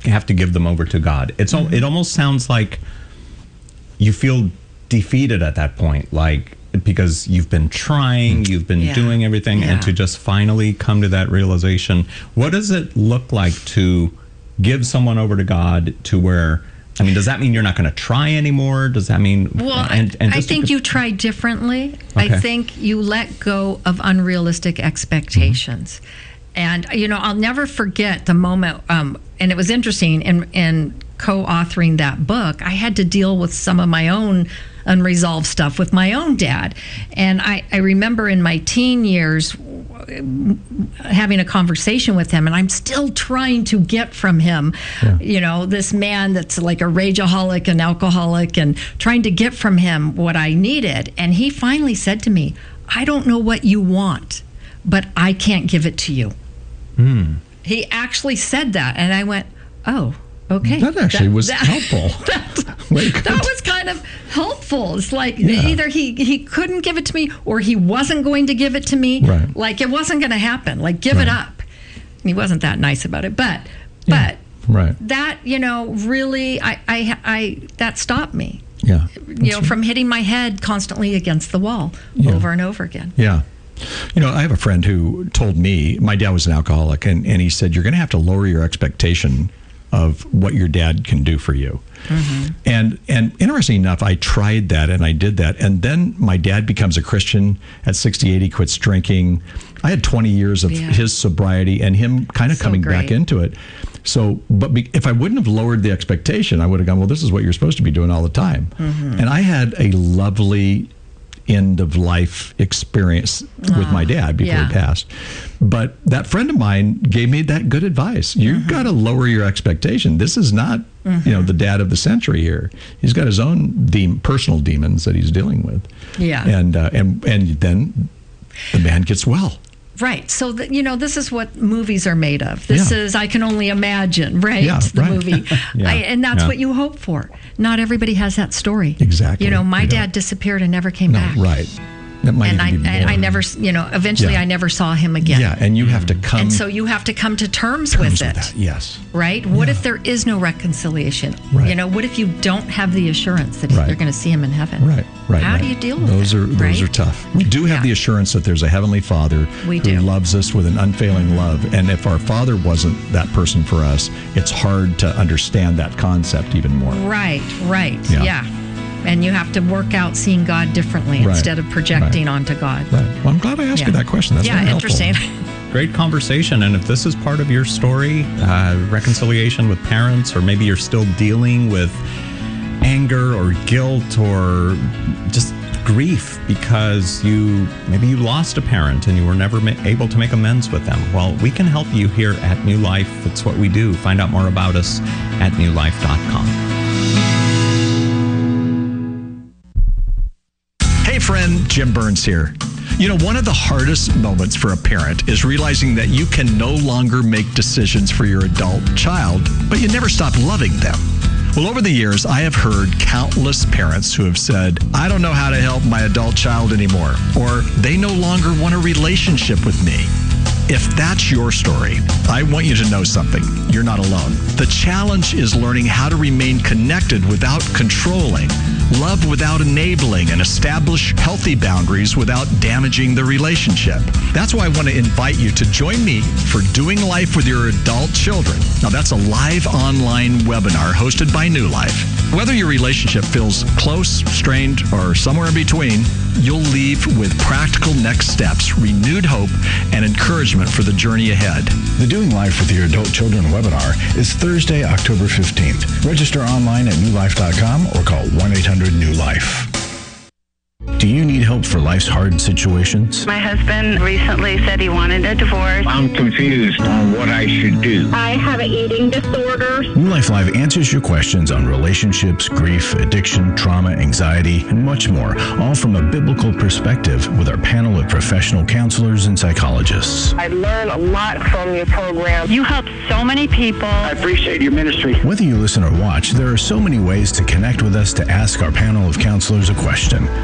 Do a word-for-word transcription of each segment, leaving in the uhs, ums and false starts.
have to give them over to God. It's mm-hmm. It almost sounds like you feel defeated at that point, like because you've been trying, you've been yeah. doing everything, yeah. and to just finally come to that realization. What does it look like to give someone over to God to where, I mean, does that mean you're not going to try anymore? Does that mean... Well, and, and I think to, you try differently. Okay. I think you let go of unrealistic expectations. Mm-hmm. And, you know, I'll never forget the moment, um, and it was interesting, in, in co-authoring that book, I had to deal with some of my own unresolved stuff with my own dad. And I, I remember in my teen years having a conversation with him, and I'm still trying to get from him, yeah. you know, this man that's like a rageaholic and alcoholic, and trying to get from him what I needed. And he finally said to me, I don't know what you want, but I can't give it to you. Mm. He actually said that, and I went, oh, okay. That actually that, was that, helpful. That, that was kind of helpful. It's like yeah. either he, he couldn't give it to me, or he wasn't going to give it to me. Right. Like it wasn't going to happen. Like give right. it up. He wasn't that nice about it, but yeah. but right. that, you know, really, I, I, I that stopped me. Yeah. You know, right. from hitting my head constantly against the wall yeah. over and over again. Yeah. You know, I have a friend who told me, my dad was an alcoholic, and, and he said, you're going to have to lower your expectation of what your dad can do for you. Mm-hmm. And and interesting enough, I tried that and I did that. And then my dad becomes a Christian at sixty-eight. He quits drinking. I had twenty years of yeah. his sobriety and him kind of so coming great. back into it. So, but be, if I wouldn't have lowered the expectation, I would have gone, well, this is what you're supposed to be doing all the time. Mm-hmm. And I had a lovely end of life experience with oh, my dad before yeah. he passed. But that friend of mine gave me that good advice. You've mm-hmm. got to lower your expectation. This is not, mm-hmm. you know, the dad of the century here. He's got his own de- personal demons that he's dealing with. Yeah. And uh, and and then the man gets well. Right. So, the, you know, this is what movies are made of. This yeah. is I Can Only Imagine, right? Yeah, the right. movie. yeah. I, and that's yeah. what you hope for. Not everybody has that story. Exactly. You know, my you dad don't. disappeared and never came no, back. Right. That might and I, even be and more. I never, you know, eventually yeah. I never saw him again. Yeah, and you have to come. And so you have to come to terms, terms with with it. That. Yes. Right? What yeah. if there is no reconciliation? Right. You know, what if you don't have the assurance that right. you're going to see him in heaven? Right, right. How right. do you deal with those that? Are, those right? are tough. We do have yeah. the assurance that there's a Heavenly Father we who do. loves us with an unfailing love. And if our Father wasn't that person for us, it's hard to understand that concept even more. Right, right. Yeah. yeah. And you have to work out seeing God differently right. instead of projecting right. onto God. Right. Well, I'm glad I asked yeah. you that question. That's yeah, very interesting. helpful. Great conversation. And if this is part of your story, uh, reconciliation with parents, or maybe you're still dealing with anger or guilt or just grief because you maybe you lost a parent and you were never ma- able to make amends with them, well, we can help you here at New Life. It's what we do. Find out more about us at new life dot com. Friend, Jim Burns here. You know, one of the hardest moments for a parent is realizing that you can no longer make decisions for your adult child, but you never stop loving them. Well, over the years, I have heard countless parents who have said, I don't know how to help my adult child anymore, or they no longer want a relationship with me. If that's your story, I want you to know something. You're not alone. The challenge is learning how to remain connected without controlling, love without enabling, and establish healthy boundaries without damaging the relationship. That's why I want to invite you to join me for Doing Life with Your Adult Children. Now, that's a live online webinar hosted by New Life. Whether your relationship feels close, strained, or somewhere in between, you'll leave with practical next steps, renewed hope, and encouragement for the journey ahead. The Doing Life with Your Adult Children webinar is Thursday, October fifteenth. Register online at new life dot com or call one eight hundred new life. Do you need help for life's hard situations? My husband recently said he wanted a divorce. I'm confused on what I should do. I have an eating disorder. New Life Live answers your questions on relationships, grief, addiction, trauma, anxiety, and much more, all from a biblical perspective with our panel of professional counselors and psychologists. I learn a lot from your program. You help so many people. I appreciate your ministry. Whether you listen or watch, there are so many ways to connect with us to ask our panel of counselors a question. Call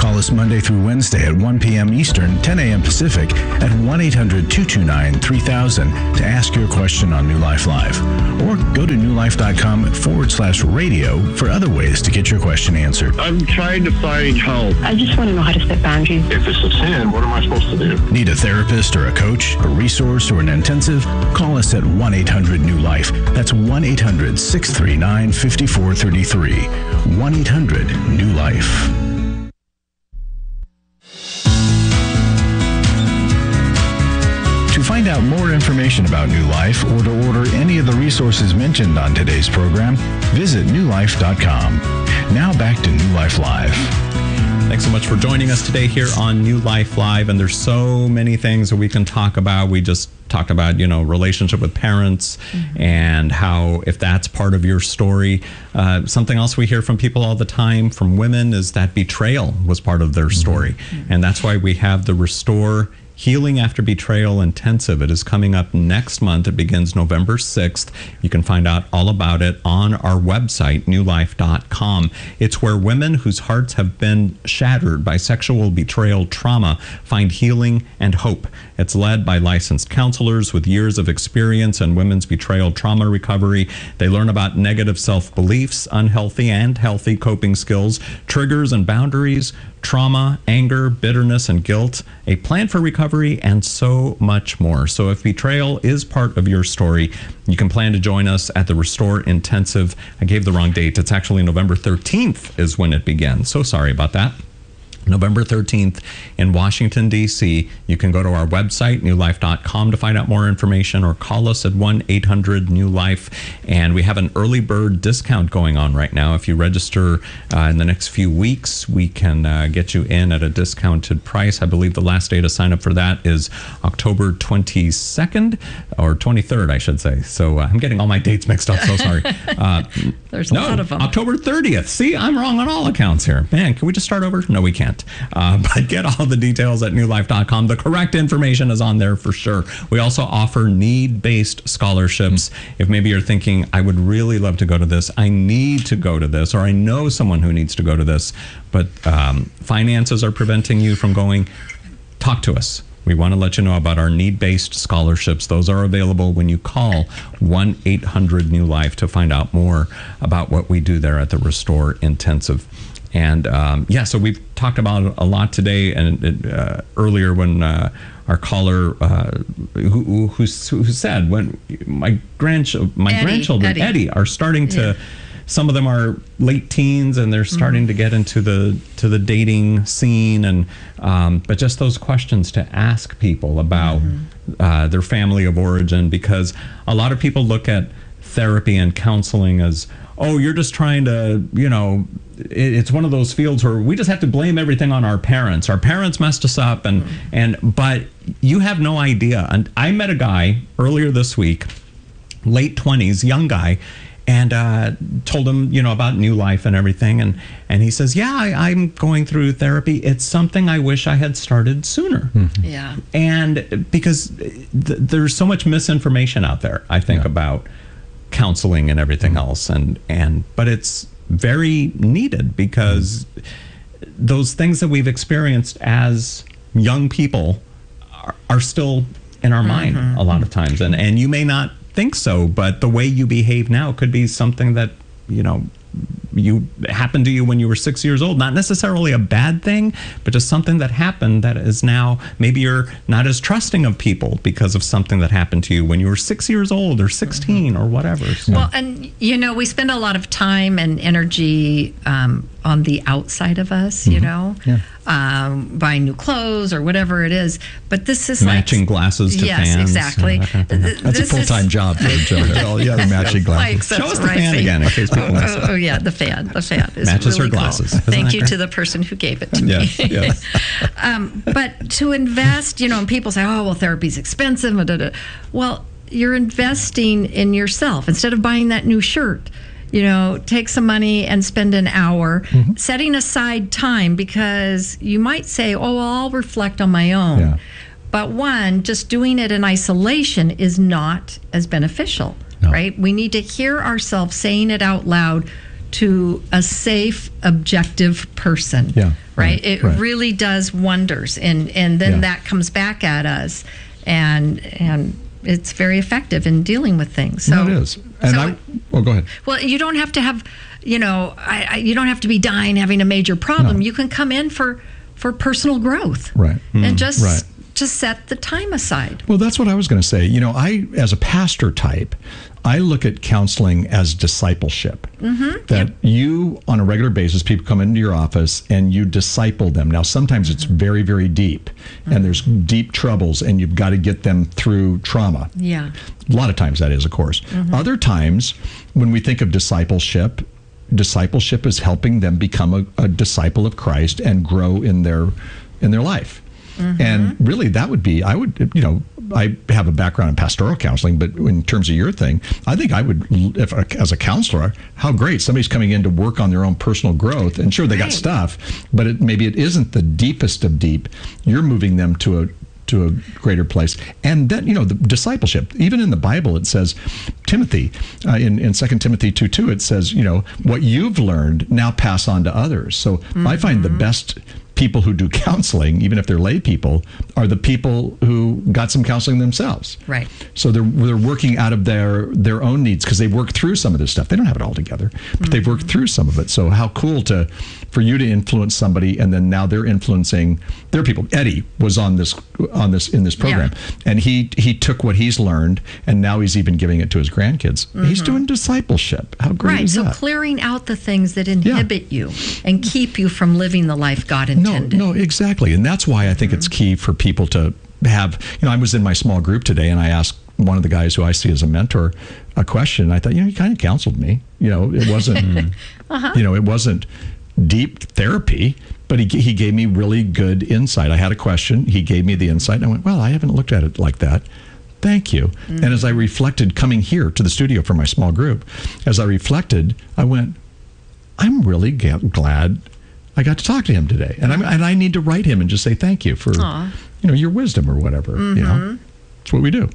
Call us Monday through Wednesday at one p.m. Eastern, ten a.m. Pacific at one eight hundred two two nine three thousand to ask your question on New Life Live. Or go to newlife.com forward slash radio for other ways to get your question answered. I'm trying to find help. I just want to know how to set boundaries. If it's a sin, what am I supposed to do? Need a therapist or a coach, a resource, or an intensive? Call us at one eight hundred new life. That's one eight hundred six three nine five four three three. one eight hundred new life. To find out more information about New Life or to order any of the resources mentioned on today's program, visit new life dot com. Now back to New Life Live. Thanks so much for joining us today here on New Life Live. And there's so many things that we can talk about. We just talked about, you know, relationship with parents mm-hmm. and how, if that's part of your story, uh, something else we hear from people all the time from women is that betrayal was part of their mm-hmm. story. Mm-hmm. And that's why we have the Restore Healing After Betrayal Intensive. It is coming up next month. It begins November sixth. You can find out all about it on our website, new life dot com. It's where women whose hearts have been shattered by sexual betrayal trauma find healing and hope. It's led by licensed counselors with years of experience in women's betrayal trauma recovery. They learn about negative self-beliefs, unhealthy and healthy coping skills, triggers and boundaries, trauma, anger, bitterness, and guilt, a plan for recovery, and so much more. So if betrayal is part of your story, you can plan to join us at the Restore Intensive. I gave the wrong date. It's actually November thirteenth is when it begins. So sorry about that. November thirteenth in Washington, D C You can go to our website, new life dot com, to find out more information, or call us at one eight hundred new life. And we have an early bird discount going on right now. If you register uh, in the next few weeks, we can uh, get you in at a discounted price. I believe the last day to sign up for that is October twenty-second, or twenty-third, I should say. So uh, I'm getting all my dates mixed up, so sorry. Uh, There's a no, lot of them. October thirtieth. See, I'm wrong on all accounts here. Man, can we just start over? No, we can't. Uh, but get all the details at new life dot com. The correct information is on there for sure. We also offer need-based scholarships. If maybe you're thinking, I would really love to go to this, I need to go to this, or I know someone who needs to go to this, but um, finances are preventing you from going, talk to us. We want to let you know about our need-based scholarships. Those are available when you call one eight hundred new life to find out more about what we do there at the Restore Intensive. And um, yeah, so we've talked about a lot today, and it, uh, earlier when uh, our caller uh, who, who, who said when my grandch my Eddie, grandchildren Eddie. Eddie are starting to, Yeah. some of them are late teens, and they're starting mm-hmm. to get into the to the dating scene, and um, but just those questions to ask people about mm-hmm. uh, their family of origin, because a lot of people look at therapy and counseling as, oh, you're just trying to, you know, it's one of those fields where we just have to blame everything on our parents. Our parents messed us up, and mm-hmm. and but you have no idea. And I met a guy earlier this week, late twenties, young guy, and uh, told him, you know, about New Life and everything, and and he says, yeah, I, I'm going through therapy. It's something I wish I had started sooner. Mm-hmm. Yeah, and because th- there's so much misinformation out there, I think, yeah. about counseling and everything mm-hmm. else, and and but it's very needed, because those things that we've experienced as young people are, are still in our mind mm-hmm. a lot of times, and and you may not think so, but the way you behave now could be something that, you know, you happened to you when you were six years old. Not necessarily a bad thing, but just something that happened that is now, maybe you're not as trusting of people because of something that happened to you when you were six years old or sixteen mm-hmm. or whatever. So. Well, and you know, we spend a lot of time and energy um, on the outside of us, mm-hmm. you know, yeah. um, buying new clothes or whatever it is. But this is matching like, glasses to yes, fans. exactly. That kind of That's this a full-time is, job for Joe. Well, yeah, matching glasses. Show us the fan again, in case people miss it. Oh, oh yeah, the fan. The fan is matches really her glasses. Cool. Thank you great? to the person who gave it to yes, me. Yes. um, but to invest, you know, and people say, oh, well, therapy's expensive. Da, da, da. Well, you're investing in yourself. Instead of buying that new shirt, you know, take some money and spend an hour mm-hmm. setting aside time, because you might say, oh, well, I'll reflect on my own. Yeah. But one, just doing it in isolation is not as beneficial, no. right? We need to hear ourselves saying it out loud to a safe, objective person. Yeah, Right? right, It right. really does wonders. And, and then Yeah. that comes back at us. And and it's very effective in dealing with things. So No, it is. And so- I, well, go ahead. Well, you don't have to have, you know, I, I, you don't have to be dying having a major problem. No. You can come in for, for personal growth. Right. And just Right. just set the time aside. Well, that's what I was going to say. You know, I, as a pastor type, I look at counseling as discipleship. Mm-hmm. That you, on a regular basis, people come into your office and you disciple them. Now, sometimes it's very, very deep, Mm-hmm. and there's deep troubles, and you've got to get them through trauma. Yeah. A lot of times that is, of course. Other times, when we think of discipleship, discipleship is helping them become a, a disciple of Christ and grow in their in their life. And really, that would be, I would, you know, I have a background in pastoral counseling, but in terms of your thing, I think I would, if as a counselor, how great somebody's coming in to work on their own personal growth. And sure, they got Right. stuff, but it, maybe it isn't the deepest of deep. You're moving them to a to a greater place. And then, you know, the discipleship, even in the Bible, it says, Timothy, uh, in, in Second Timothy two two, it says, you know, what you've learned, now pass on to others. So I find the best people who do counseling, even if they're lay people, are the people who got some counseling themselves. Right. So they're they're working out of their their own needs because they've worked through some of this stuff. They don't have it all together, but they've worked through some of it. So how cool to for you to influence somebody, and then now they're influencing their people. Eddie was on this on this in this program, and he he took what he's learned, and now he's even giving it to his grandkids. He's doing discipleship. How great Right. is So that? clearing out the things that inhibit you and keep you from living the life God No, intended. no, exactly. And that's why I think it's key for people to have, you know, I was in my small group today and I asked one of the guys who I see as a mentor a question. I thought, you know, he kind of counseled me. You know, it wasn't, Uh-huh. you know, it wasn't deep therapy, but he, he gave me really good insight. I had a question. He gave me the insight and I went, well, I haven't looked at it like that. Thank you. Mm-hmm. And as I reflected coming here to the studio for my small group, as I reflected, I went, I'm really ga- glad I got to talk to him today, and I and I need to write him and just say thank you for Aw. you know your wisdom or whatever. You know, it's what we do.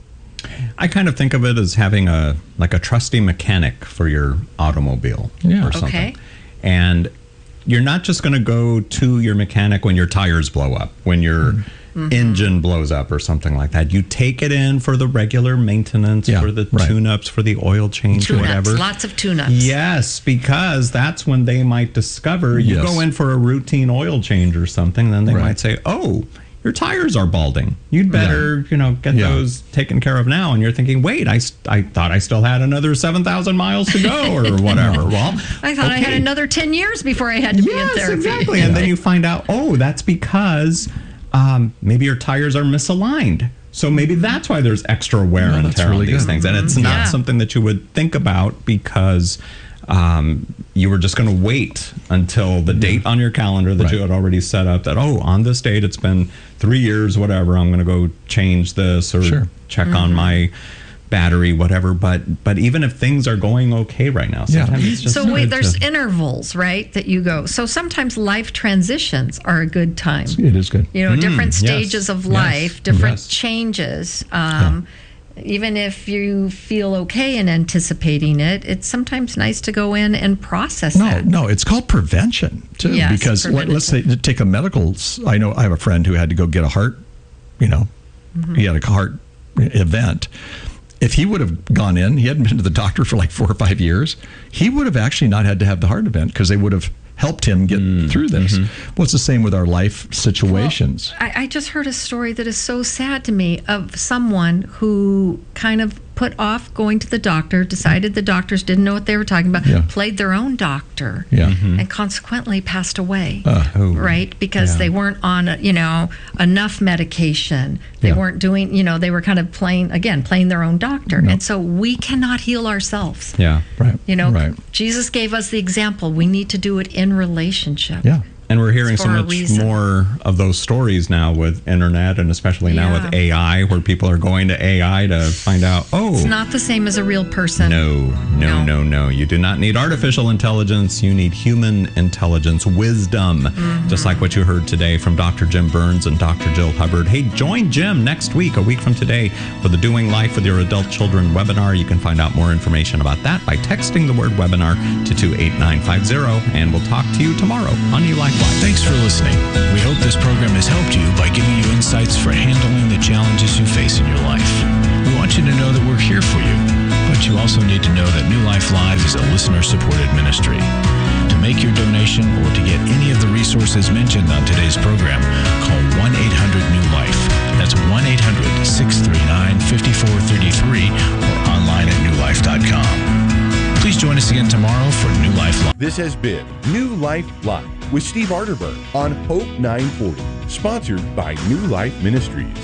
I kind of think of it as having a like a trusty mechanic for your automobile Yeah. or something. Okay. And you're not just going to go to your mechanic when your tires blow up, when your Mm-hmm. engine blows up or something like that. You take it in for the regular maintenance, Yeah, for the right. tune-ups, for the oil change, or Tune-ups, whatever. lots of tune-ups. Yes, because that's when they might discover you Yes. go in for a routine oil change or something, then they Right. might say, "Oh, your tires are balding. You'd better, you know, get Yeah. those taken care of now." And you're thinking, "Wait, I, st- I thought I still had another seven thousand miles to go or whatever." Well, I thought I had okay. another ten years before I had to be in Yes, therapy. exactly. And then you find out, oh, that's because um, maybe your tires are misaligned. So maybe that's why there's extra wear No, and that's tear really on these good. things. And it's not Yeah. something that you would think about because um, you were just going to wait until the date on your calendar that Right. you had already set up that, oh, on this date, it's been three years, whatever, I'm going to go change this or Sure. check on my battery, whatever. But but even if things are going okay right now, Yeah. sometimes it's just So wait, good there's to- intervals, right, that you go. So sometimes life transitions are a good time. It is good. You know, different Mm, yes, stages of yes, life, different yes. changes. Um, Even if you feel okay in anticipating it, it's sometimes nice to go in and process No, that. no, it's called prevention too. Yes, because let, preventative. let's say take a medical. s- I know I have a friend who had to go get a heart. You know, he had a heart event. If he would have gone in, he hadn't been to the doctor for like four or five years. He would have actually not had to have the heart event because they would have helped him get through this. Well, it's the same with our life situations. Well, I, I just heard a story that is so sad to me of someone who kind of put off going to the doctor, decided the doctors didn't know what they were talking about, Yeah. played their own doctor, Yeah. and consequently passed away. Uh, Oh. Right? Because Yeah. they weren't on, you know, enough medication. They Yeah. weren't doing, you know, they were kind of playing, again, playing their own doctor. And so we cannot heal ourselves. Yeah. right. You know, Right. Jesus gave us the example. We need to do it in relationship. Yeah. And we're hearing It's so for a much reason. more of those stories now with internet and especially now Yeah. with A I, where people are going to A I to find out, oh, It's not the same as a real person. no, no, No. no, no. You do not need artificial intelligence. You need human intelligence, wisdom, Mm-hmm. just like what you heard today from Doctor Jim Burns and Doctor Jill Hubbard. Hey, join Jim next week, a week from today, for the Doing Life with Your Adult Children webinar. You can find out more information about that by texting the word webinar to two eight nine five zero, and we'll talk to you tomorrow on New Life Live. Thanks for listening. We hope this program has helped you by giving you insights for handling the challenges you face in your life. We want you to know that we're here for you, but you also need to know that New Life Live is a listener-supported ministry. To make your donation or to get any of the resources mentioned on today's program, call one eight hundred new life. That's one eight hundred, six three nine, five four three three or online at new life dot com. Please join us again tomorrow for New Life Live. This has been New Life Live with Steve Arterburn on Hope nine forty, sponsored by New Life Ministries.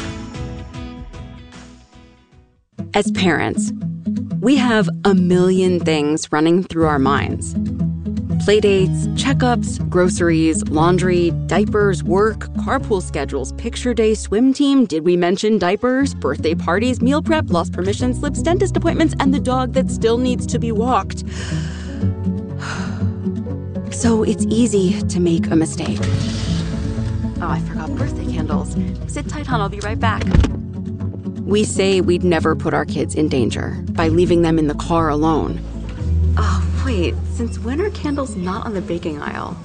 As parents, we have a million things running through our minds. Playdates, checkups, groceries, laundry, diapers, work, carpool schedules, picture day, swim team, did we mention diapers, birthday parties, meal prep, lost permission slips, dentist appointments, and the dog that still needs to be walked. So it's easy to make a mistake. Oh, I forgot birthday candles. Sit tight, hon, I'll be right back. We say we'd never put our kids in danger by leaving them in the car alone. Oh, wait, since when are candles not on the baking aisle?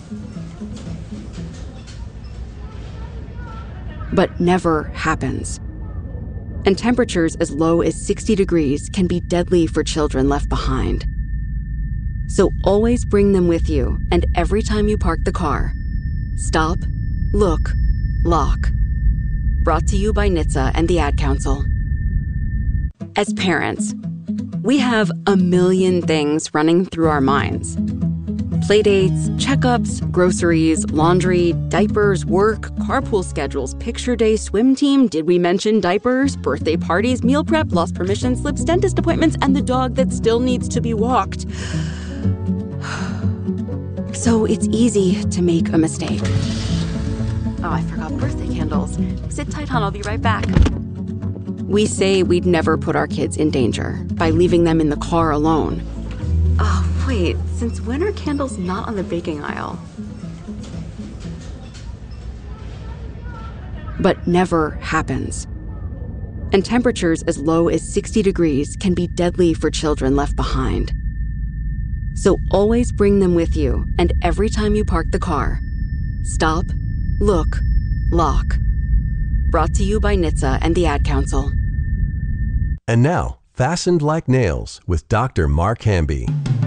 But never happens. And temperatures as low as sixty degrees can be deadly for children left behind. So always bring them with you, and every time you park the car, stop, look, lock. Brought to you by N H T S A and the Ad Council. As parents, we have a million things running through our minds. Playdates, checkups, groceries, laundry, diapers, work, carpool schedules, picture day, swim team, did we mention diapers, birthday parties, meal prep, lost permission slips, dentist appointments, and the dog that still needs to be walked. So it's easy to make a mistake. Oh, I forgot birthday candles. Sit tight, hon, I'll be right back. We say we'd never put our kids in danger by leaving them in the car alone. Oh, wait, since when are candles not on the baking aisle? But never happens. And temperatures as low as sixty degrees can be deadly for children left behind. So always bring them with you, and every time you park the car, stop, look, lock. Brought to you by N H T S A and the Ad Council. And now, Fastened Like Nails with Doctor Mark Hamby.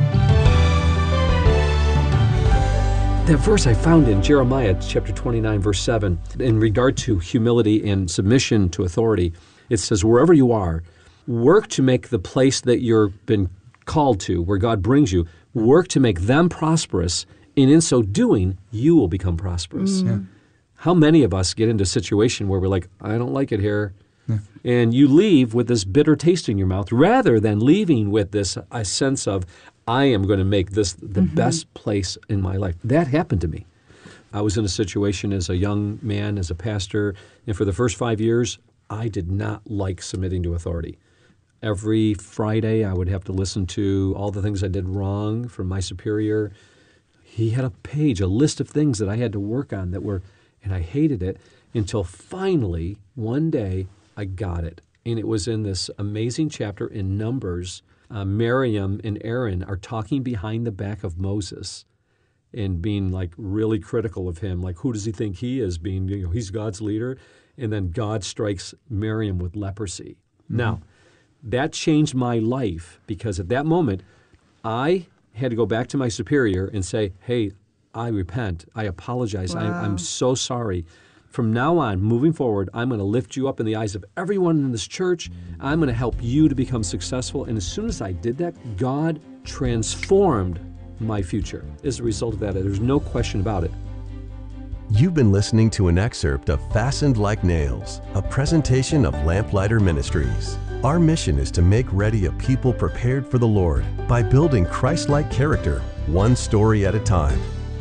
That verse I found in Jeremiah chapter twenty-nine, verse seven, in regard to humility and submission to authority, it says, wherever you are, work to make the place that you've been called to, where God brings you, work to make them prosperous, and in so doing, you will become prosperous. Mm. Yeah. How many of us get into a situation where we're like, I don't like it here, yeah. and you leave with this bitter taste in your mouth, rather than leaving with this a sense of, I am going to make this the Mm-hmm. best place in my life. That happened to me. I was in a situation as a young man, as a pastor, and for the first five years, I did not like submitting to authority. Every Friday, I would have to listen to all the things I did wrong from my superior. He had a page, a list of things that I had to work on that were, and I hated it until finally, one day, I got it. And it was in this amazing chapter in Numbers. Uh, Miriam and Aaron are talking behind the back of Moses and being like really critical of him. Like, who does he think he is? Being, you know, he's God's leader. And then God strikes Miriam with leprosy. Mm-hmm. Now, that changed my life because at that moment, I had to go back to my superior and say, hey, I repent. I apologize. Wow. I, I'm so sorry. From now on, moving forward, I'm going to lift you up in the eyes of everyone in this church. I'm going to help you to become successful. And as soon as I did that, God transformed my future. As a result of that, there's no question about it. You've been listening to an excerpt of Fastened Like Nails, a presentation of Lamplighter Ministries. Our mission is to make ready a people prepared for the Lord by building Christ-like character, one story at a time.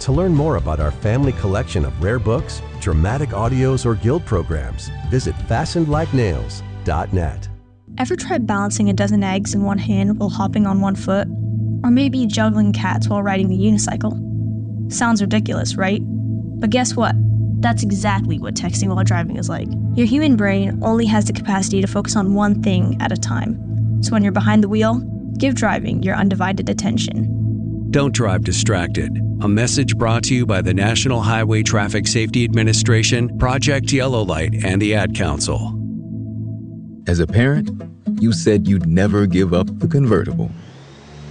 To learn more about our family collection of rare books, dramatic audios, or guild programs, visit fastened like nails dot net. Ever tried balancing a dozen eggs in one hand while hopping on one foot? Or maybe juggling cats while riding the unicycle? Sounds ridiculous, right? But guess what? That's exactly what texting while driving is like. Your human brain only has the capacity to focus on one thing at a time. So when you're behind the wheel, give driving your undivided attention. Don't drive distracted. A message brought to you by the National Highway Traffic Safety Administration, Project Yellow Light, and the Ad Council. As a parent, you said you'd never give up the convertible.